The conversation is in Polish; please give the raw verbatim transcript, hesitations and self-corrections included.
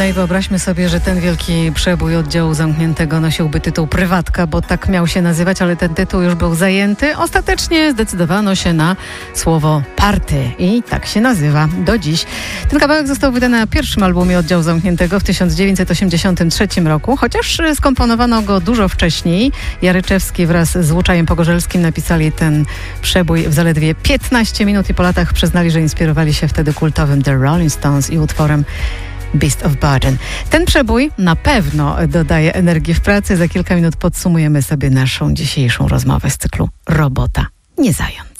No i wyobraźmy sobie, że ten wielki przebój oddziału zamkniętego nosiłby tytuł Prywatka, bo tak miał się nazywać, ale ten tytuł już był zajęty. Ostatecznie zdecydowano się na słowo Party i tak się nazywa do dziś. Ten kawałek został wydany na pierwszym albumie oddziału zamkniętego w tysiąc dziewięćset osiemdziesiątym trzecim roku, chociaż skomponowano go dużo wcześniej. Jaryczewski wraz z Łuczajem Pogorzelskim napisali ten przebój w zaledwie piętnaście minut i po latach przyznali, że inspirowali się wtedy kultowym The Rolling Stones i utworem Beast of Burden. Ten przebój na pewno dodaje energii w pracy. Za kilka minut podsumujemy sobie naszą dzisiejszą rozmowę z cyklu Robota, nie zając.